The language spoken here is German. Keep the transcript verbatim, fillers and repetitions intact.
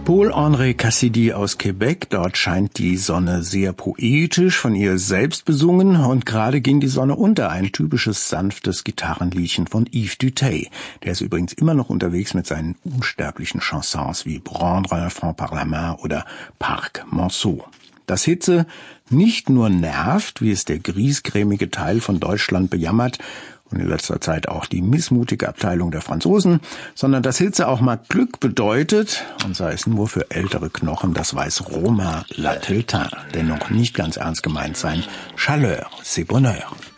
Paul-Henri Cassidy aus Quebec. Dort scheint die Sonne sehr poetisch, von ihr selbst besungen. Und gerade ging die Sonne unter. Ein typisches, sanftes Gitarrenliedchen von Yves Duteil. Der ist übrigens immer noch unterwegs mit seinen unsterblichen Chansons wie Prendre un enfant par la main oder Parc Monceau. Dass Hitze nicht nur nervt, wie es der griesgrämige Teil von Deutschland bejammert, und in letzter Zeit auch die missmutige Abteilung der Franzosen, sondern dass Hitze auch mal Glück bedeutet, und sei es nur für ältere Knochen, das weiß Romain Lateltin, dennoch nicht ganz ernst gemeint sein. Chaleur, c'est bonheur.